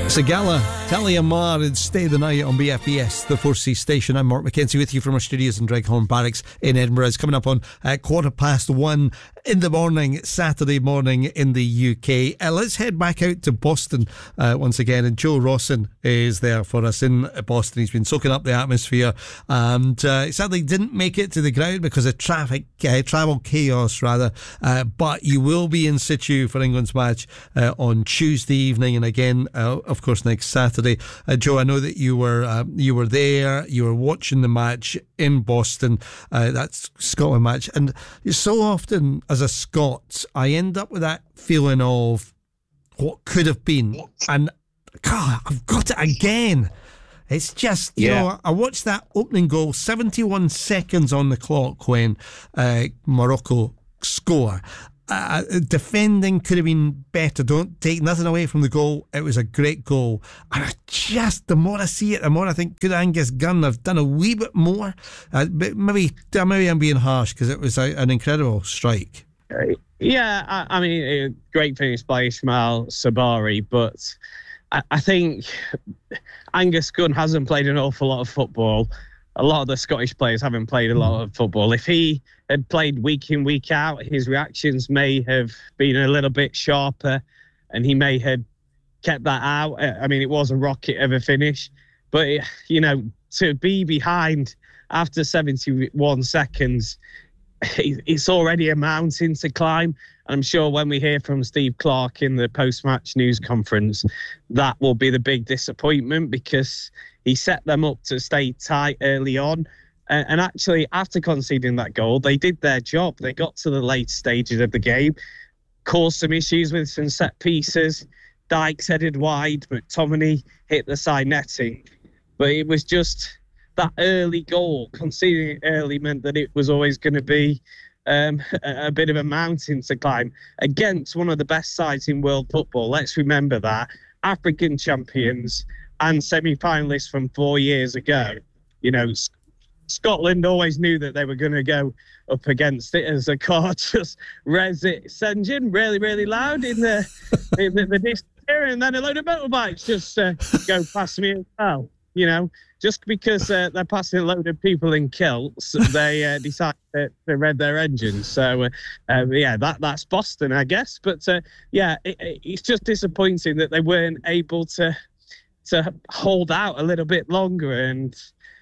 Sagala, Talia Mar, and Stay the Night on BFBS, the 4C station. I'm Mark McKenzie with you from our studios in Dreghorn Barracks in Edinburgh. It's coming up on 1:15 in the morning, Saturday morning in the UK. Let's head back out to Boston once again, and Joe Rawson is there for us in Boston. He's been soaking up the atmosphere, and sadly didn't make it to the ground because of travel chaos rather, but you will be in situ for England's match on Tuesday evening, and again of course next Saturday. Joe, I know that you were there, you were watching the match in Boston, that Scotland match, and so often as a Scot I end up with that feeling of what could have been, and God, I've got it again. It's just, you know, I watched that opening goal, 71 seconds on the clock when Morocco score. Defending could have been better. Don't take nothing away from the goal. It was a great goal. And the more I see it, the more I think, could Angus Gunn have done a wee bit more? But maybe I'm being harsh because it was an incredible strike. Yeah, I mean, great finish by Ismail Sabari, but I think Angus Gunn hasn't played an awful lot of football. A lot of the Scottish players haven't played a lot of football. If he had played week in, week out, his reactions may have been a little bit sharper and he may have kept that out. I mean, it was a rocket of a finish. But, to be behind after 71 seconds, it's already a mountain to climb. And I'm sure when we hear from Steve Clarke in the post-match news conference, that will be the big disappointment because he set them up to stay tight early on. And actually, after conceding that goal, they did their job. They got to the late stages of the game, caused some issues with some set pieces. Dykes headed wide, McTominay hit the side netting. But it was just that early goal, conceding it early, meant that it was always going to be a bit of a mountain to climb against one of the best sides in world football. Let's remember that. African champions and semi-finalists from 4 years ago. Scotland always knew that they were going to go up against it as a car just res its engine really, really loud in the distance here, and then a load of motorbikes just go past me as well. Just because they're passing a load of people in kilts, they decide to rev their engines. So, that's Boston, I guess. But, it's just disappointing that they weren't able to hold out a little bit longer. And,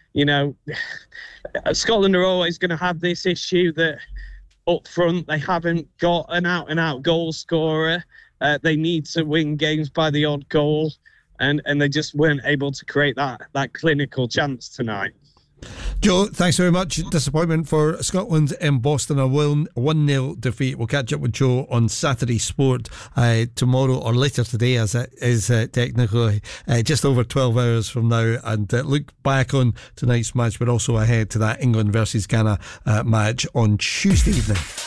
Scotland are always going to have this issue that up front they haven't got an out-and-out goal scorer. They need to win games by the odd goal. And they just weren't able to create that clinical chance tonight. Joe, thanks very much. Disappointment for Scotland in Boston, a 1-0 defeat. We'll catch up with Joe on Saturday Sport tomorrow, or later today as it is technically just over 12 hours from now, and look back on tonight's match, but also ahead to that England versus Ghana match on Tuesday evening.